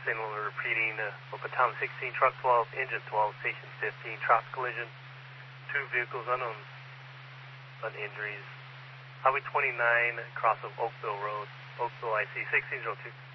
signal repeating. Town 16, truck 12, engine 12, station 15, traffic collision. 2 vehicles unknown. Injuries. Highway 29, cross of Oakville Road. Oakville IC 1602.